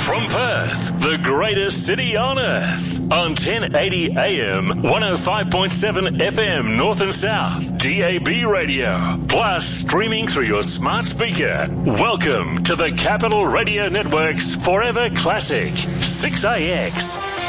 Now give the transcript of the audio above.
From Perth, the greatest city on earth, on 1080 AM, 105.7 FM North and South, DAB radio, plus streaming through your smart speaker. Welcome to the Capital Radio Network's Forever Classic, 6AX.